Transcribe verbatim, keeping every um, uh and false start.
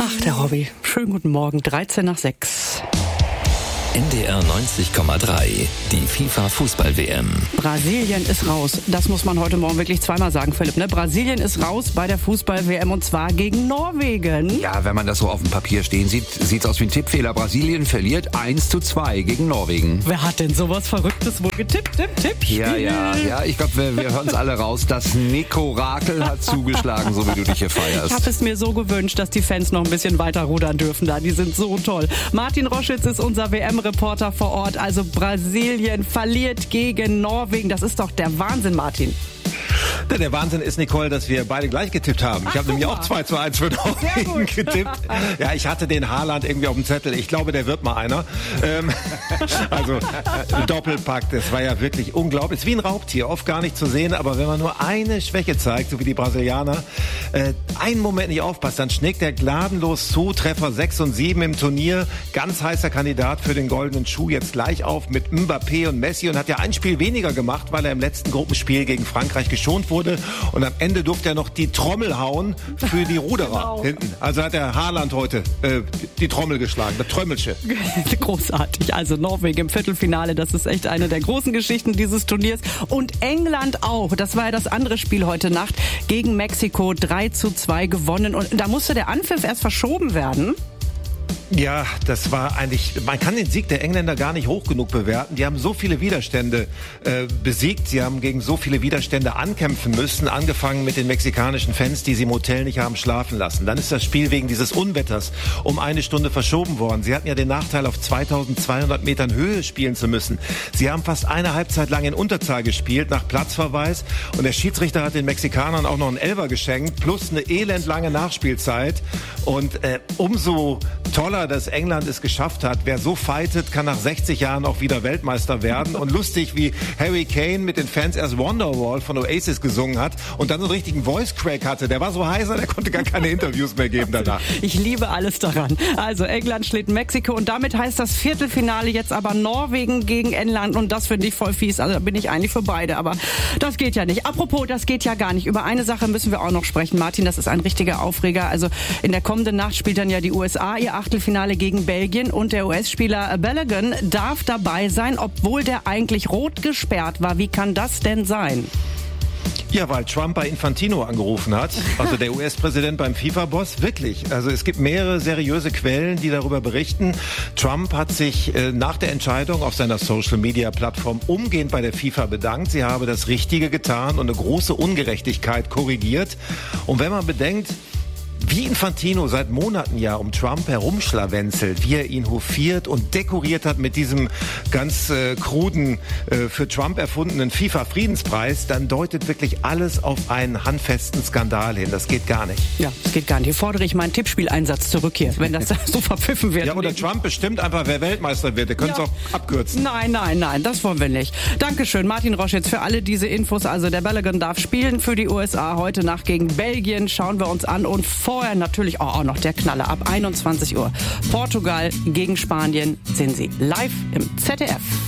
Ach, der Hobby. Schönen guten Morgen, dreizehn nach sechs. N D R neunzig Komma drei, die FIFA-Fußball-W M. Brasilien ist raus. Das muss man heute Morgen wirklich zweimal sagen, Philipp. Ne? Brasilien ist raus bei der Fußball-W M und zwar gegen Norwegen. Ja, wenn man das so auf dem Papier stehen sieht, sieht's aus wie ein Tippfehler. Brasilien verliert eins zu zwei gegen Norwegen. Wer hat denn sowas Verrücktes wohl getippt im Tippspiel? Ja, ja, ja. Ich glaube, wir, wir hören es alle raus. Das Nico-Rakel hat zugeschlagen, so wie du dich hier feierst. Ich habe es mir so gewünscht, dass die Fans noch ein bisschen weiter rudern dürfen da. Die sind so toll. Martin Roschitz ist unser W M-Reporter vor Ort. Also Brasilien verliert gegen Norwegen. Das ist doch der Wahnsinn, Martin. Der Wahnsinn ist, Nicole, dass wir beide gleich getippt haben. Ich habe nämlich auch zwei zu eins für Norwegen getippt. Ja, ich hatte den Haaland irgendwie auf dem Zettel. Ich glaube, der wird mal einer. Ähm, also Doppelpack, das war ja wirklich unglaublich. Ist wie ein Raubtier, oft gar nicht zu sehen. Aber wenn man nur eine Schwäche zeigt, so wie die Brasilianer, äh, einen Moment nicht aufpasst, dann schlägt der gnadenlos zu. Treffer sechs und sieben im Turnier. Ganz heißer Kandidat für den goldenen Schuh. Jetzt gleich auf mit Mbappé und Messi und hat ja ein Spiel weniger gemacht, weil er im letzten Gruppenspiel gegen Frankreich geschont wurde. Und am Ende durfte er noch die Trommel hauen für die Ruderer genau. hinten. Also hat der Haaland heute äh, die Trommel geschlagen, der Trömmelsche. Großartig. Also Norwegen im Viertelfinale, das ist echt eine der großen Geschichten dieses Turniers. Und England auch. Das war ja das andere Spiel heute Nacht gegen Mexiko. drei zu zwei gewonnen. Und da musste der Anpfiff erst verschoben werden. Ja, das war eigentlich, man kann den Sieg der Engländer gar nicht hoch genug bewerten. Die haben so viele Widerstände äh, besiegt, sie haben gegen so viele Widerstände ankämpfen müssen, angefangen mit den mexikanischen Fans, die sie im Hotel nicht haben schlafen lassen. Dann ist das Spiel wegen dieses Unwetters um eine Stunde verschoben worden. Sie hatten ja den Nachteil, auf zweitausendzweihundert Metern Höhe spielen zu müssen. Sie haben fast eine Halbzeit lang in Unterzahl gespielt, nach Platzverweis. Und der Schiedsrichter hat den Mexikanern auch noch einen Elfer geschenkt, plus eine elendlange Nachspielzeit. Und äh, umso toller, dass England es geschafft hat. Wer so fightet, kann nach sechzig Jahren auch wieder Weltmeister werden. Und lustig, wie Harry Kane mit den Fans erst Wonderwall von Oasis gesungen hat und dann so einen richtigen Voice Crack hatte. Der war so heiser, der konnte gar keine Interviews mehr geben danach. Ich liebe alles daran. Also England schlägt Mexiko und damit heißt das Viertelfinale jetzt aber Norwegen gegen England und das finde ich voll fies. Also da bin ich eigentlich für beide, aber das geht ja nicht. Apropos, das geht ja gar nicht. Über eine Sache müssen wir auch noch sprechen, Martin. Das ist ein richtiger Aufreger. Also in der kommenden Nacht spielt dann ja die U S A ihr Achtelfinale gegen Belgien und der U S-Spieler Balogun darf dabei sein, obwohl der eigentlich rot gesperrt war. Wie kann das denn sein? Ja, weil Trump bei Infantino angerufen hat, also der U S-Präsident beim FIFA-Boss, wirklich. Also es gibt mehrere seriöse Quellen, die darüber berichten. Trump hat sich äh, nach der Entscheidung auf seiner Social-Media-Plattform umgehend bei der FIFA bedankt. Sie habe das Richtige getan und eine große Ungerechtigkeit korrigiert. Und wenn man bedenkt, wie Infantino seit Monaten ja um Trump herumschlawenzelt, wie er ihn hofiert und dekoriert hat mit diesem ganz äh, kruden, äh, für Trump erfundenen FIFA-Friedenspreis, dann deutet wirklich alles auf einen handfesten Skandal hin. Das geht gar nicht. Ja, das geht gar nicht. Hier fordere ich meinen Tippspieleinsatz zurück hier, wenn das so verpfiffen wird. Ja, oder Trump bestimmt einfach, wer Weltmeister wird. Wir können es ja auch abkürzen. Nein, nein, nein, das wollen wir nicht. Dankeschön, Martin Roschitz, für alle diese Infos. Also der Balogun darf spielen für die U S A heute Nacht gegen Belgien. Schauen wir uns an und vorher natürlich auch noch der Knaller ab einundzwanzig Uhr. Portugal gegen Spanien sehen Sie live im Z D F.